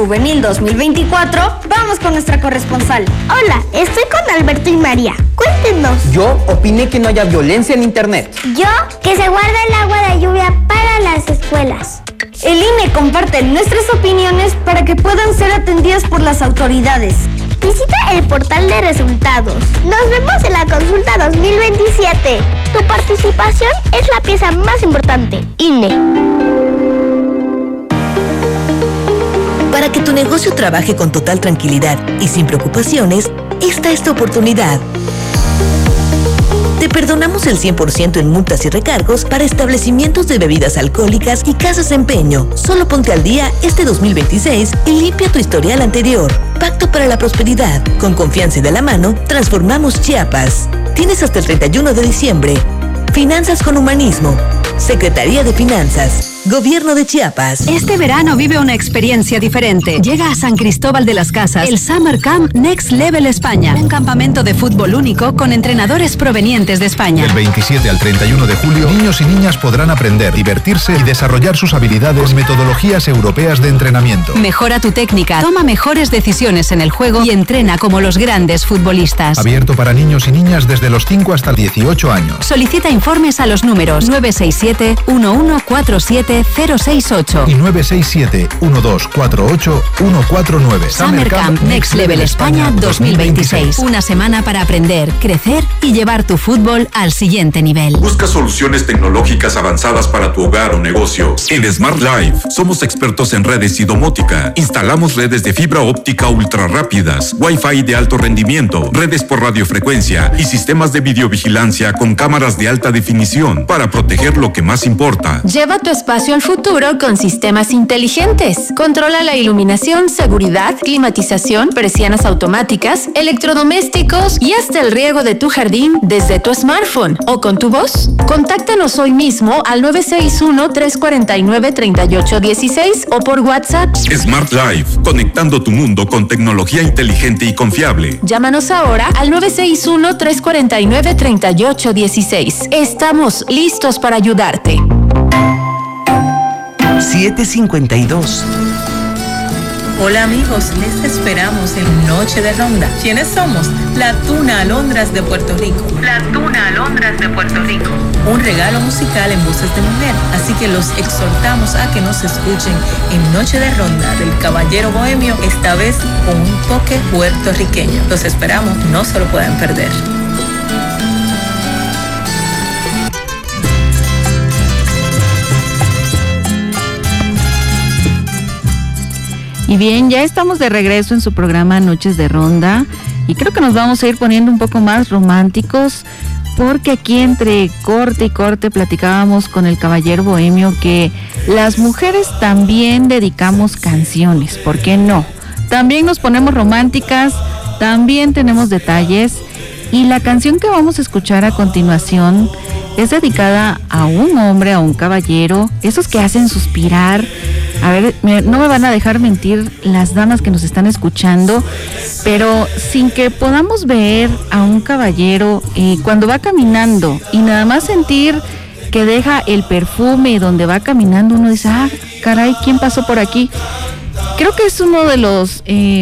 Juvenil 2024, vamos con nuestra corresponsal. Hola, estoy con Alberto y María. Cuéntenos. Yo opiné que no haya violencia en internet. Yo, que se guarde el agua de lluvia para las escuelas. El INE comparte nuestras opiniones para que puedan ser atendidas por las autoridades. Visita el portal de resultados. Nos vemos en la consulta 2027. Tu participación es la pieza más importante. INE. Para que tu negocio trabaje con total tranquilidad y sin preocupaciones, esta es tu oportunidad. Te perdonamos el 100% en multas y recargos para establecimientos de bebidas alcohólicas y casas de empeño. Solo ponte al día este 2026 y limpia tu historial anterior. Pacto para la prosperidad. Con confianza y de la mano, transformamos Chiapas. Tienes hasta el 31 de diciembre. Finanzas con humanismo. Secretaría de Finanzas. Gobierno de Chiapas. Este verano vive una experiencia diferente. Llega a San Cristóbal de las Casas el Summer Camp Next Level España. Un campamento de fútbol único con entrenadores provenientes de España. Del 27 al 31 de julio, niños y niñas podrán aprender, divertirse y desarrollar sus habilidades con metodologías europeas de entrenamiento. Mejora tu técnica, toma mejores decisiones en el juego y entrena como los grandes futbolistas. Abierto para niños y niñas desde los 5 hasta 18 años. Solicita informes a los números 967-1147-068 y 967-1248-149. Summer Camp Next Level España 2026. Una semana para aprender, crecer y llevar tu fútbol al siguiente nivel. Busca soluciones tecnológicas avanzadas para tu hogar o negocio. En Smart Life somos expertos en redes y domótica. Instalamos redes de fibra óptica ultra rápidas, Wi-Fi de alto rendimiento, redes por radiofrecuencia y sistemas de videovigilancia con cámaras de alta definición para proteger lo que más importa. Lleva tu espacio al futuro con sistemas inteligentes. Controla la iluminación, seguridad, climatización, persianas automáticas, electrodomésticos y hasta el riego de tu jardín desde tu smartphone o con tu voz. Contáctanos hoy mismo al 961-349-3816 o por WhatsApp. Smart Life, conectando tu mundo con tecnología inteligente y confiable. Llámanos ahora al 961-349-3816. Estamos listos para ayudarte. 752. Hola amigos, les esperamos en Noche de Ronda. ¿Quiénes somos? La Tuna Alondras de Puerto Rico. La Tuna Alondras de Puerto Rico. Un regalo musical en voces de mujer. Así que los exhortamos a que nos escuchen en Noche de Ronda del Caballero Bohemio, esta vez con un toque puertorriqueño. Los esperamos, no se lo pueden perder. Y bien, ya estamos de regreso en su programa Noches de Ronda y creo que nos vamos a ir poniendo un poco más románticos porque aquí entre corte y corte platicábamos con el Caballero Bohemio que las mujeres también dedicamos canciones, ¿por qué no? También nos ponemos románticas, también tenemos detalles y la canción que vamos a escuchar a continuación es dedicada a un hombre, a un caballero, esos que hacen suspirar. A ver, no me van a dejar mentir las damas que nos están escuchando, pero sin que podamos ver a un caballero cuando va caminando y nada más sentir que deja el perfume donde va caminando, uno dice, ah, caray, ¿quién pasó por aquí? Creo que es uno de los,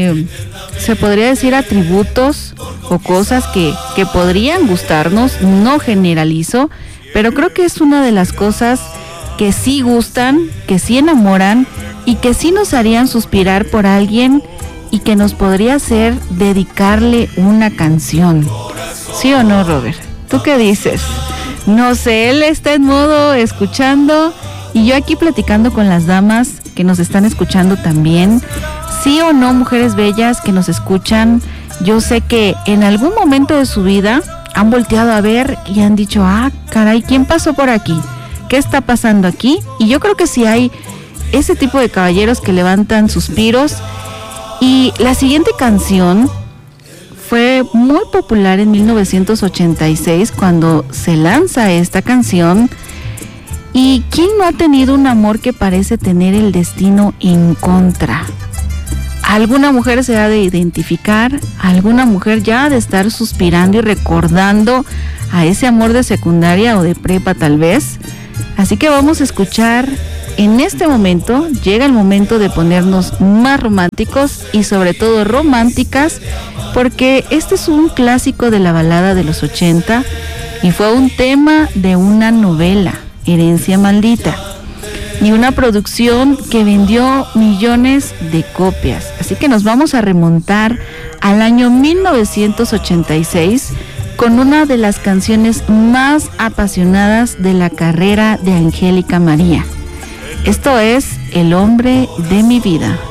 se podría decir, atributos o cosas que podrían gustarnos, no generalizo, pero creo que es una de las cosas que sí gustan, que sí enamoran y que sí nos harían suspirar por alguien y que nos podría hacer dedicarle una canción. ¿Sí o no, Robert? ¿Tú qué dices? No sé, él está en modo escuchando y yo aquí platicando con las damas que nos están escuchando también. ¿Sí o no, mujeres bellas que nos escuchan? Yo sé que en algún momento de su vida han volteado a ver y han dicho, ah, caray, ¿quién pasó por aquí? ¿Qué está pasando aquí? Y yo creo que sí hay ese tipo de caballeros que levantan suspiros. Y la siguiente canción fue muy popular en 1986 cuando se lanza esta canción. ¿Y quién no ha tenido un amor que parece tener el destino en contra? Alguna mujer se ha de identificar, alguna mujer ya ha de estar suspirando y recordando a ese amor de secundaria o de prepa tal vez. Así que vamos a escuchar en este momento llega el momento de ponernos más románticos y sobre todo románticas, porque este es un clásico de la balada de los 80 y fue un tema de una novela, Herencia Maldita, y una producción que vendió millones de copias. Así que nos vamos a remontar al año 1986 con una de las canciones más apasionadas de la carrera de Angélica María. Esto es El hombre de mi vida.